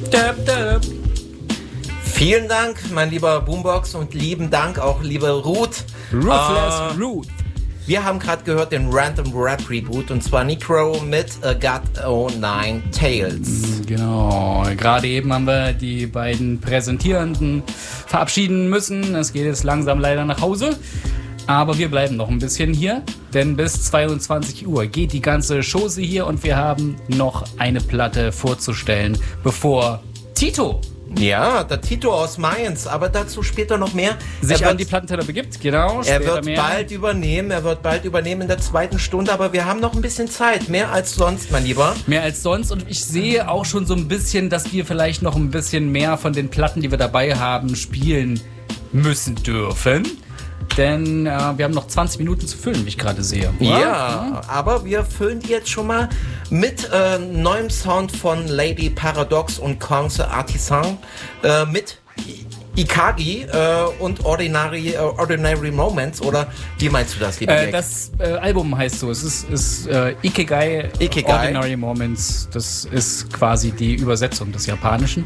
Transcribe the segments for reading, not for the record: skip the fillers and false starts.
Vielen Dank, mein lieber Boombox, und lieben Dank auch, liebe Ruth. Ruthless Ruth. Wir haben gerade gehört den Random Rap Reboot, und zwar Necro mit Got O' Nine Tails. Genau, gerade eben haben wir die beiden Präsentierenden verabschieden müssen. Es geht jetzt langsam leider nach Hause. Aber wir bleiben noch ein bisschen hier, denn bis 22 Uhr geht die ganze Chose hier und wir haben noch eine Platte vorzustellen, bevor Tito Ja, der Tito aus Mainz, aber dazu später noch mehr. sich an die Plattenteller begibt. Genau, Er später wird mehr. bald übernehmen in der zweiten Stunde, aber wir haben noch ein bisschen Zeit, mehr als sonst, mein Lieber. Mehr als sonst, und ich sehe auch schon so ein bisschen, dass wir vielleicht noch ein bisschen mehr von den Platten, die wir dabei haben, spielen müssen dürfen. Denn wir haben noch 20 Minuten zu füllen, wie ich gerade sehe. Ja, aber wir füllen die jetzt schon mal mit neuem Sound von Lady Paradox und Kong's Artisan mit Ikagi und Ordinary Moments, oder wie meinst du das, lieber Jack? Das Album heißt so, es ist Ikigai, Ordinary Moments. Das ist quasi die Übersetzung des Japanischen.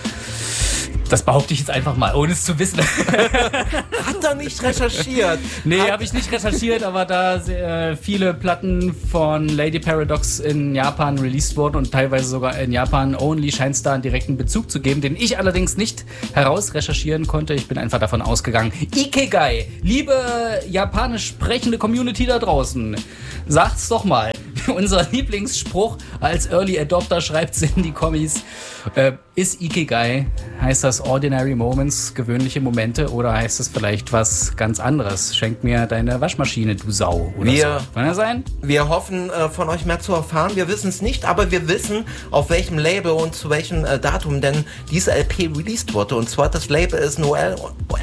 Das behaupte ich jetzt einfach mal, ohne es zu wissen. Hat er nicht recherchiert? Nee, habe ich nicht recherchiert, aber da viele Platten von Lady Paradox in Japan released wurden und teilweise sogar in Japan only, scheint es da einen direkten Bezug zu geben, den ich allerdings nicht herausrecherchieren konnte. Ich bin einfach davon ausgegangen. Ikigai, liebe japanisch sprechende Community da draußen, sagt's doch mal. Unser Lieblingsspruch als Early Adopter, schreibt's in die Kommis. Ist Ikigai, heißt das Ordinary Moments, gewöhnliche Momente, oder heißt es vielleicht was ganz anderes? Schenk mir deine Waschmaschine, du Sau, oder so. Kann er sein? Wir hoffen, von euch mehr zu erfahren. Wir wissen es nicht, aber wir wissen, auf welchem Label und zu welchem Datum denn diese LP released wurde. Und zwar das Label ist Noel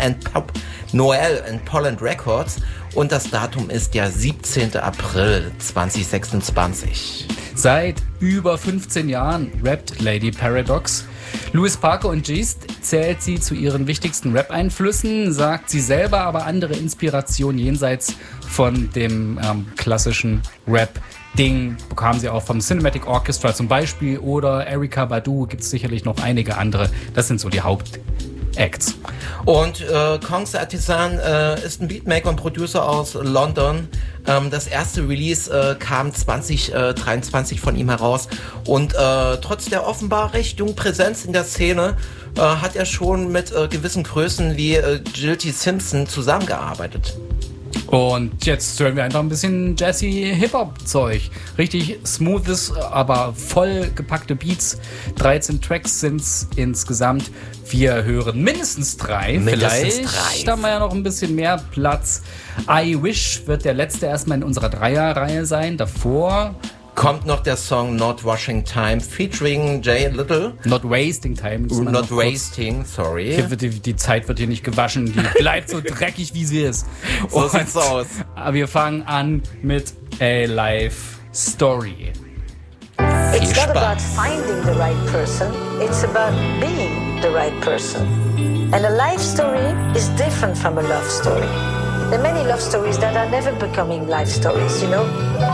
and Poland Records und das Datum ist der 17. April 2026. Seit über 15 Jahren rappt Lady Paradox. Louis Parker und Geest zählt sie zu ihren wichtigsten Rap-Einflüssen, sagt sie selber, aber andere Inspirationen jenseits von dem klassischen Rap-Ding bekam sie auch vom Cinematic Orchestra zum Beispiel, oder Erykah Badu, gibt es sicherlich noch einige andere. Das sind so die Hauptacts. Und Kong's Artisan ist ein Beatmaker und Producer aus London. Das erste Release kam 2023 von ihm heraus und trotz der offenbar recht jungen Präsenz in der Szene hat er schon mit gewissen Größen wie Jill Simpson zusammengearbeitet. Und jetzt hören wir einfach ein bisschen Jazzy-Hip-Hop-Zeug. Richtig smoothes, aber voll gepackte Beats. 13 Tracks sind's insgesamt. Wir hören mindestens 3. Vielleicht haben wir ja noch ein bisschen mehr Platz. I Wish wird der letzte erstmal in unserer Dreierreihe sein. Davor kommt noch der Song Not Washing Time featuring Jay Little. Not Wasting Time. Not Wasting, sorry. Hier wird die Zeit wird hier nicht gewaschen. Die bleibt so dreckig, wie sie ist. So sieht's aus. Aber wir fangen an mit A Life Story. It's not about finding the right person. It's about being the right person. And a life story is different from a love story. There are many love stories that are never becoming life stories, you know?